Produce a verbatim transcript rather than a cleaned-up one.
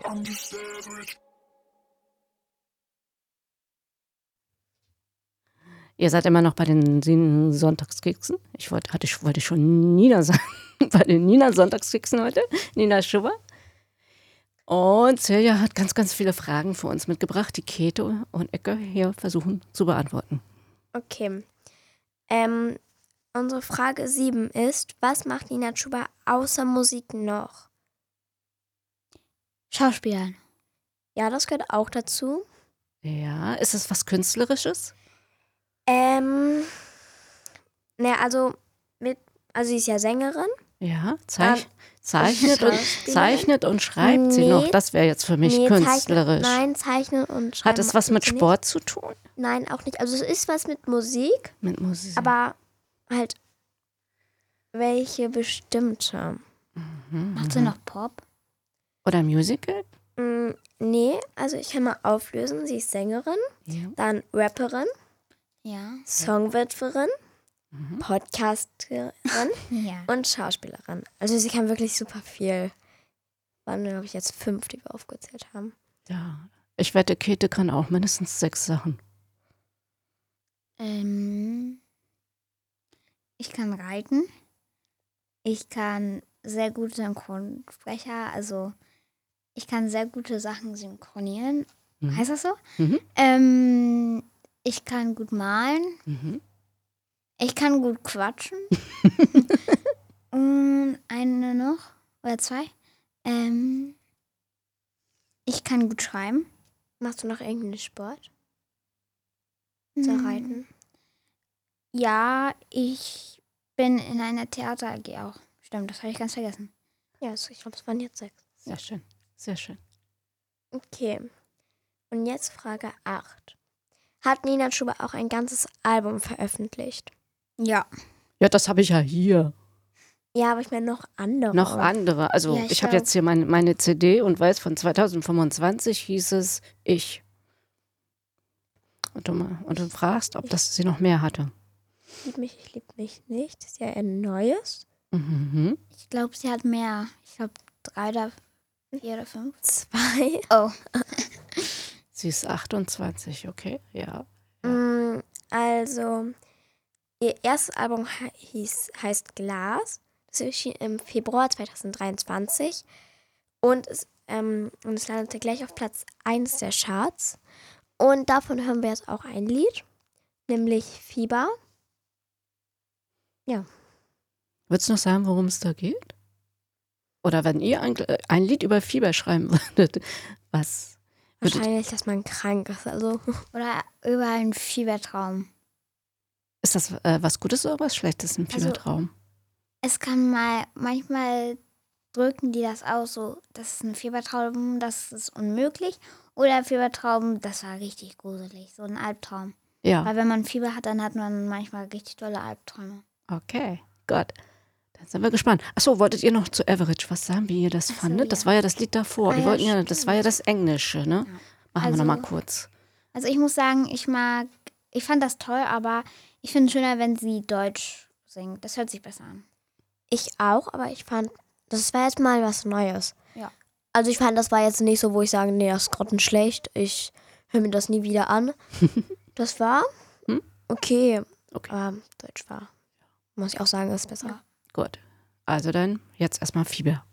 Ihr seid immer noch bei den sieben Sonntagskeksen. Ich wollte, hatte, ich wollte schon Nina sagen. Bei den Nina Sonntagskeksen heute. Nina Schuber. Und Silja hat ganz, ganz viele Fragen für uns mitgebracht, die Käthe und Ecke hier versuchen zu beantworten. Okay. Ähm, unsere Frage sieben ist, was macht Nina Schuber außer Musik noch? Schauspielern. Ja, das gehört auch dazu. Ja, ist es was Künstlerisches? Ähm, ne, also, mit, also sie ist ja Sängerin. Ja, zeich, Dann zeichnet, und, zeichnet und schreibt sie Nee. noch. Das wäre jetzt für mich Nee, künstlerisch. Zeichnen, nein, zeichnen und schreiben. Hat es was mit sie Sport zu tun? Nicht. Nein, auch nicht. Also es ist was mit Musik, Mit Musik. aber halt welche bestimmte. Mhm. Macht sie noch Pop? Oder Musical? Mm, nee, also ich kann mal auflösen. Sie ist Sängerin, Ja. dann Rapperin, Ja. Songwriterin, Mhm. Podcasterin Ja. und Schauspielerin. Also sie kann wirklich super viel. Waren, glaube ich, jetzt fünf, die wir aufgezählt haben. Ja. Ich wette, Käthe kann auch mindestens sechs Sachen. Ähm, ich kann reiten. Ich kann sehr gut Synchronsprecher, also ich kann sehr gute Sachen synchronisieren. Mhm. Heißt das so? Mhm. Ähm, ich kann gut malen. Mhm. Ich kann gut quatschen. Und eine noch, oder zwei. Ähm, ich kann gut schreiben. Machst du noch irgendeinen Sport? Hm. Zu reiten? Ja, ich bin in einer Theater A G auch. Stimmt, das habe ich ganz vergessen. Ja, also ich glaube, es waren jetzt sechs. Sehr schön. Sehr schön. Okay. Und jetzt Frage acht. Hat Nina Schuber auch ein ganzes Album veröffentlicht? Ja. Ja, das habe ich ja hier. Ja, aber ich meine noch andere. Noch andere. Also Ja, ich, ich habe glaub- jetzt hier mein, meine C D und weiß, von zwanzig fünfundzwanzig hieß es Ich. Und du, mal- und du fragst, ob das sie noch mehr hatte. Lieb mich, ich lieb mich nicht. Das ist ja ein neues. Mhm. Ich glaube, sie hat mehr. Ich glaube, drei oder vier oder fünf. Zwei. Oh. Sie ist achtundzwanzig, okay, ja. Ja. Mm, Also, ihr erstes Album he- hieß, heißt Glas. Das erschien im Februar zweitausenddreiundzwanzig. Und es, ähm, und es landete gleich auf Platz eins der Charts. Und davon hören wir jetzt auch ein Lied, nämlich Fieber. Würdest du noch sagen, worum es da geht? Oder wenn ihr ein, ein Lied über Fieber schreiben würdet, was würdet, Wahrscheinlich, dass man krank ist. Also, Oder über einen Fiebertraum. ist das äh, was Gutes oder was Schlechtes im Also- Fiebertraum? Es kann mal, manchmal drücken die das aus, so, das ist ein Fiebertraum, das ist unmöglich. Oder Fiebertraum, das war richtig gruselig, so ein Albtraum. Ja, Weil wenn man Fieber hat, dann hat man manchmal richtig tolle Albträume. okay, Gott. Dann sind wir gespannt. Achso, wolltet ihr noch zu Average was sagen, wie ihr das Ach so, fandet? ja. Das war ja das Lied davor. Ah wir ja, wollten ja, das stimmt. war ja das Englische, ne? Ja. Machen wir Also- nochmal kurz. Also ich muss sagen, ich mag, ich fand das toll, aber ich finde es schöner, wenn sie Deutsch singt. Das hört sich besser an. ich auch, aber ich fand, das war jetzt mal was Neues. Ja. Also, ich fand, das war jetzt nicht so, wo ich sage, nee, das ist grottenschlecht. Ich höre mir das nie wieder an. Das war Hm? okay. Okay. Aber Deutsch war, muss ich auch sagen, ist besser. Ja. Gut. Also dann jetzt erstmal Fieber.